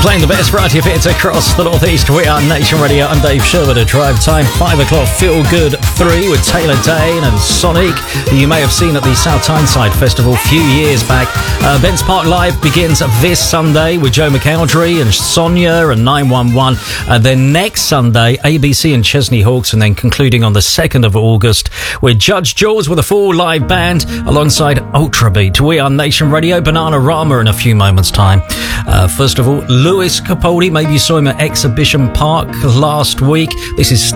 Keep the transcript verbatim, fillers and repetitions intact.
Playing the best variety of hits across the Northeast. We are Nation Radio. I'm Dave Sherwood at Drive Time. Five o'clock, Feel Good three with Taylor Dane and Sonic, who you may have seen at the South Tyneside Festival a few years back. Uh, Bents Park Live begins this Sunday with Joe McElderry and Sonia and nine one one. And then next Sunday, A B C and Chesney Hawkes. And then concluding on the second of August with Judge Jules with a full live band alongside Ultrabeat. We are Nation Radio. Bananarama in a few moments' time. Uh, first of all, Lewis Capaldi. Maybe you saw him at Exhibition Park last week. This is